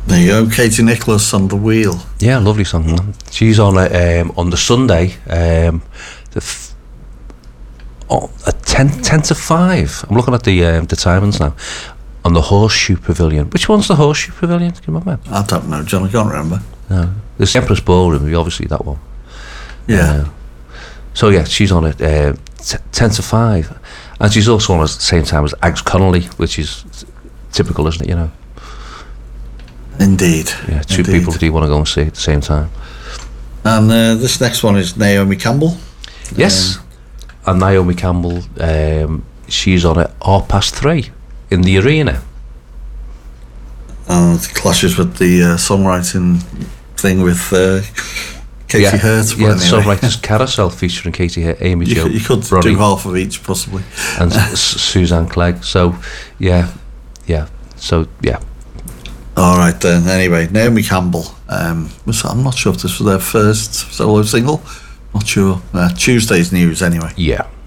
There you go, Katie Nicholas on The Wheel. Yeah, lovely song. She's on the Sunday, at 10 to 5. I'm looking at the timings now. On the Horseshoe Pavilion. Which one's the Horseshoe Pavilion? Can you remember? I don't know, John, I can't remember. No. There's Empress Ballroom, obviously that one. Yeah. So yeah, she's on it 10 to 5. And she's also on at the same time as Ags Connolly, which is typical, isn't it, you know? Indeed. Yeah, two people that you want to go and see at the same time. And this next one is Naomi Campbell. Yes. And Naomi Campbell, she's on at 3:30 in the arena. And it clashes with the songwriting thing with Katie Hurt. Yeah, the Songwriters Carousel featuring Katie Hurt, Amy Jo, You could Bronnie, do half of each, possibly. and Suzanne Clegg. So, yeah. All right then. Anyway, Naomi Campbell. I'm not sure if this was their first solo single. Not sure. Tuesday's news, anyway. Yeah.